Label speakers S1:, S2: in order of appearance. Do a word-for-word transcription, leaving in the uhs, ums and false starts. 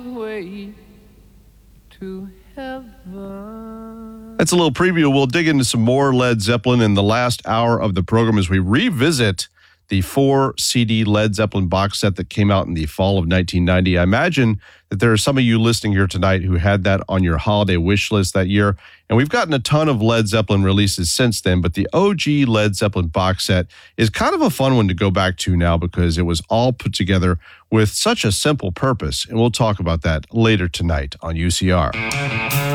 S1: way to heaven.
S2: That's a little preview. We'll dig into some more Led Zeppelin in the last hour of the program as we revisit the four C D Led Zeppelin box set that came out in the fall of nineteen ninety. I imagine that there are some of you listening here tonight who had that on your holiday wish list that year. And we've gotten a ton of Led Zeppelin releases since then, but the O G Led Zeppelin box set is kind of a fun one to go back to now because it was all put together with such a simple purpose. And we'll talk about that later tonight on U C R.